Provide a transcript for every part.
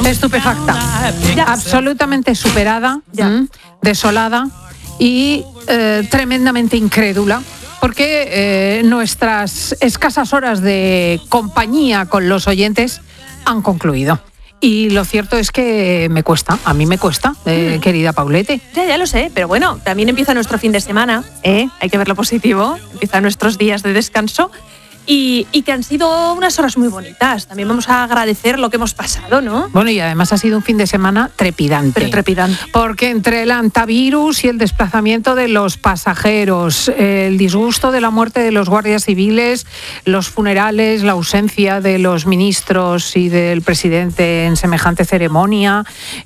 estupefacta, absolutamente superada, desolada y tremendamente incrédula. Porque nuestras escasas horas de compañía con los oyentes han concluido. Y lo cierto es que a mí me cuesta, querida Paulete. Ya lo sé, pero bueno, también empieza nuestro fin de semana, hay que ver lo positivo, empiezan nuestros días de descanso. Y que han sido unas horas muy bonitas. También vamos a agradecer lo que hemos pasado, ¿no? Bueno, y además ha sido un fin de semana trepidante. Pero trepidante. Porque entre el antivirus y el desplazamiento de los pasajeros, el disgusto de la muerte de los guardias civiles, los funerales, la ausencia de los ministros y del presidente en semejante ceremonia,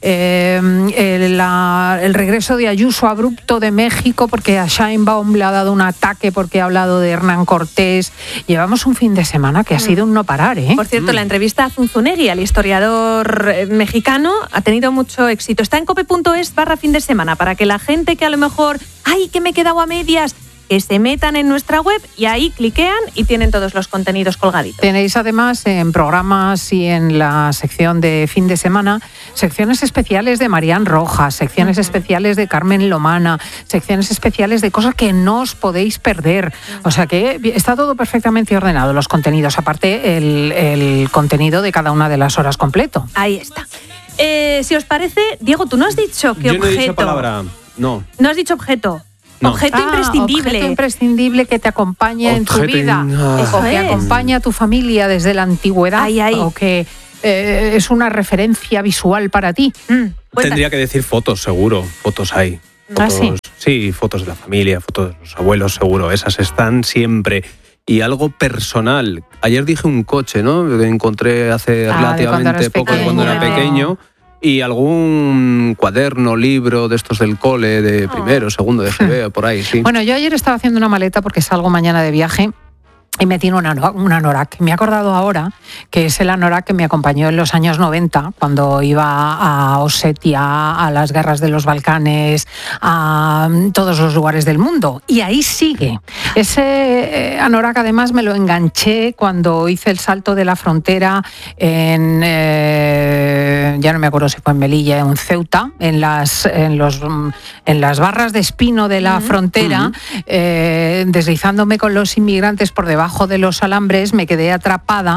el regreso de Ayuso abrupto de México porque a Sheinbaum le ha dado un ataque porque ha hablado de Hernán Cortés. Llevamos un fin de semana que ha sido un no parar, ¿eh? Por cierto, la entrevista a Zunzunegui, al historiador mexicano, ha tenido mucho éxito. Está en cope.es/fin de semana para que la gente que a lo mejor, ¡ay, que me he quedado a medias!, que se metan en nuestra web y ahí cliquean y tienen todos los contenidos colgaditos. Tenéis además en programas y en la sección de fin de semana secciones especiales de Marián Rojas, secciones especiales de Carmen Lomana, secciones especiales de cosas que no os podéis perder. O sea que está todo perfectamente ordenado, los contenidos, aparte el contenido de cada una de las horas completo. Ahí está. Si os parece, Diego, tú no has dicho qué objeto. Yo no he dicho palabra, no. No has dicho objeto. No. Objeto imprescindible. Objeto imprescindible que te acompaña en tu vida. O que acompaña a tu familia desde la antigüedad. O que es una referencia visual para ti. Tendría que decir fotos, seguro. Fotos hay. Fotos, sí, fotos de la familia, fotos de los abuelos, seguro. Esas están siempre. Y algo personal. Ayer dije un coche, ¿no? Que encontré hace relativamente poco cuando era pequeño. Y algún cuaderno, libro de estos del cole, de primero, segundo de GB, por ahí, sí. Bueno, yo ayer estaba haciendo una maleta porque salgo mañana de viaje y me tiene un anorak. Me he acordado ahora que es el anorak que me acompañó en los años 90, cuando iba a Osetia, a las guerras de los Balcanes, a todos los lugares del mundo. Y ahí sigue. Ese anorak además me lo enganché cuando hice el salto de la frontera en, ya no me acuerdo si fue en Melilla, en Ceuta, en las barras de espino de la frontera, deslizándome con los inmigrantes por debajo de los alambres, me quedé atrapada,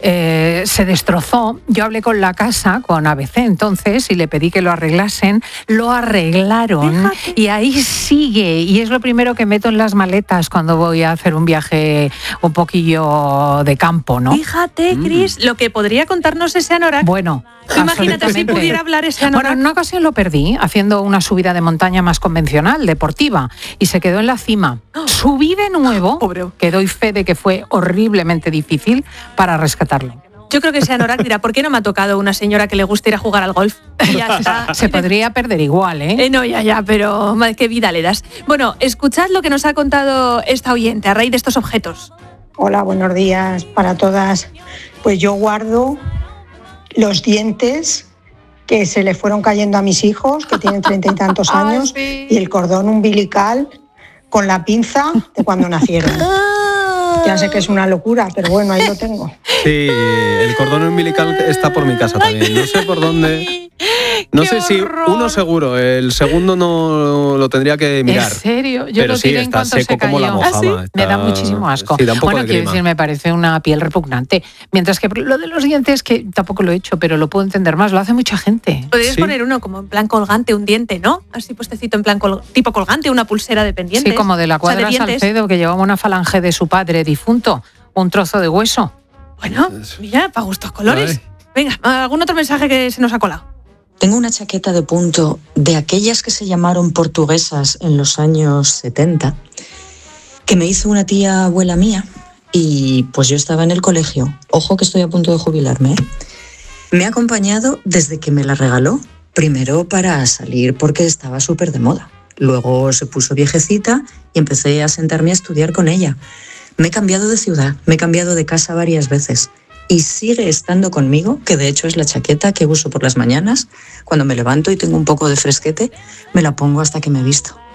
se destrozó. Yo hablé con la casa, con ABC entonces, y le pedí que lo arreglasen. Lo arreglaron. Fíjate. Y ahí sigue. Y es lo primero que meto en las maletas cuando voy a hacer un viaje un poquillo de campo, ¿no? Fíjate, Cris, lo que podría contarnos ese anorak. Bueno, imagínate si pudiera hablar ese anorak. Bueno, en una ocasión lo perdí haciendo una subida de montaña más convencional, deportiva, y se quedó en la cima. Subí de nuevo, que doy fe de que fue horriblemente difícil para rescatarlo. Yo creo que ese anorak dirá, ¿por qué no me ha tocado una señora que le guste ir a jugar al golf? Y ya está. Se podría perder igual, ¿eh? No, ya, pero qué vida le das. Bueno, escuchad lo que nos ha contado esta oyente a raíz de estos objetos. Hola, buenos días para todas. Pues yo guardo los dientes que se le fueron cayendo a mis hijos, que tienen 30 y tantos años, y el cordón umbilical con la pinza de cuando nacieron. Ya sé que es una locura, pero bueno, ahí lo tengo. Sí, el cordón umbilical está por mi casa también. No sé por dónde. No sé si uno seguro, el segundo no lo tendría que mirar. ¿En serio? Yo pero lo tiré sí, en cuanto está seco se cayó. como la mojama. Me da muchísimo asco. Sí, da un poco de quiero grima. decir, me parece una piel repugnante. Mientras que lo de los dientes, que tampoco lo he hecho, pero lo puedo entender más, lo hace mucha gente. Podrías poner uno como en plan colgante, un diente, ¿no? Así puestecito en plan tipo colgante, una pulsera de pendientes. Sí, como de la Cuadra Salcedo, que llevaba una falange de su padre difunto, un trozo de hueso. Bueno, mira, para gustos colores. Venga, ¿algún otro mensaje que se nos ha colado? Tengo una chaqueta de punto de aquellas que se llamaron portuguesas en los años 70, que me hizo una tía abuela mía, y pues yo estaba en el colegio. Ojo que estoy a punto de jubilarme, ¿eh? Me ha acompañado desde que me la regaló. Primero para salir porque estaba súper de moda. Luego se puso viejecita y empecé a sentarme a estudiar con ella. Me he cambiado de ciudad, me he cambiado de casa varias veces. Y sigue estando conmigo, que de hecho es la chaqueta que uso por las mañanas. Cuando me levanto y tengo un poco de fresquete, me la pongo hasta que me visto.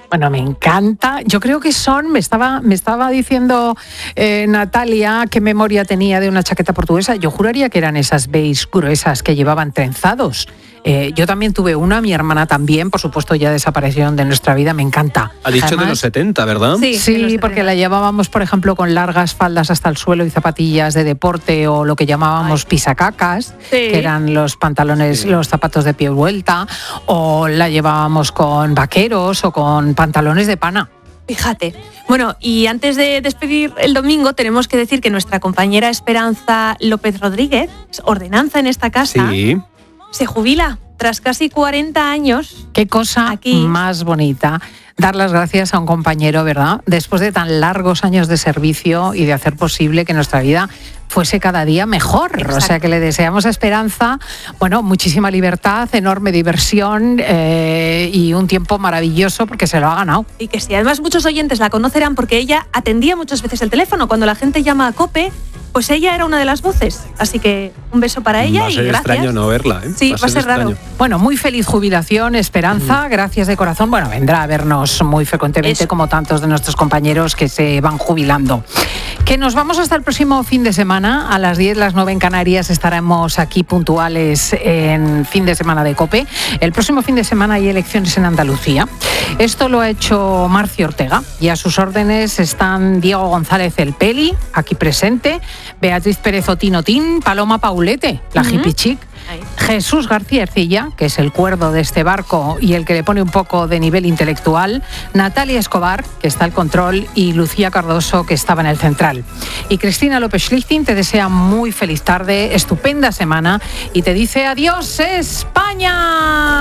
Bueno, me encanta. Yo creo que me estaba diciendo Natalia qué memoria tenía de una chaqueta portuguesa. Yo juraría que eran esas beige gruesas que llevaban trenzados. Yo también tuve una, mi hermana también, por supuesto ya desaparecieron de nuestra vida, me encanta. Ha dicho además, de los 70, ¿verdad? Sí, porque la llevábamos, por ejemplo, con largas faldas hasta el suelo y zapatillas de deporte o lo que llamábamos pisacacas, que eran los pantalones, los zapatos de pie vuelta, o la llevábamos con vaqueros o con pantalones de pana. Fíjate. Bueno, y antes de despedir el domingo, tenemos que decir que nuestra compañera Esperanza López Rodríguez, ordenanza en esta casa, se jubila tras casi 40 años. Qué cosa más bonita. Dar las gracias a un compañero, ¿verdad? Después de tan largos años de servicio y de hacer posible que nuestra vida fuese cada día mejor. Exacto. O sea que le deseamos a Esperanza, bueno, muchísima libertad, enorme diversión y un tiempo maravilloso porque se lo ha ganado. Y que sí, además muchos oyentes la conocerán porque ella atendía muchas veces el teléfono. Cuando la gente llama a COPE, pues ella era una de las voces. Así que un beso para ella y gracias. Va a ser extraño no verla, ¿eh? Sí, va a ser raro. Bueno, muy feliz jubilación, Esperanza. Gracias de corazón. Bueno, vendrá a vernos muy frecuentemente como tantos de nuestros compañeros que se van jubilando. Que nos vamos hasta el próximo fin de semana. A las 10, las 9 en Canarias estaremos aquí puntuales en fin de semana de COPE. El próximo fin de semana hay elecciones en Andalucía. Esto lo ha hecho Marcio Ortega y a sus órdenes están Diego González el Peli, aquí presente, Beatriz Pérez Otinotín, Paloma Paulete, la hippie chic, Jesús García Ercilla, que es el cuerdo de este barco y el que le pone un poco de nivel intelectual, Natalia Escobar, que está al control, y Lucía Cardoso, que estaba en el central. Y Cristina López Schlichting te desea muy feliz tarde, estupenda semana y te dice adiós España.